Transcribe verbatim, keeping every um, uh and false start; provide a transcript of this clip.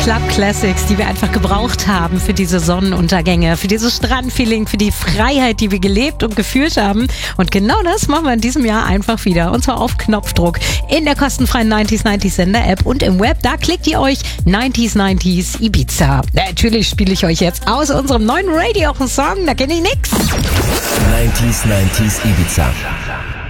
Club Classics, die wir einfach gebraucht haben für diese Sonnenuntergänge, für dieses Strandfeeling, für die Freiheit, die wir gelebt und gefühlt haben. Und genau das machen wir in diesem Jahr einfach wieder. Und zwar auf Knopfdruck in der kostenfreien neunzig neunzig Sender-App und im Web. Da klickt ihr euch neunzig neunzig Ibiza. Natürlich spiele ich euch jetzt aus unserem neuen Radio-Song. Da kenne ich nix. neunzig neunzig Ibiza.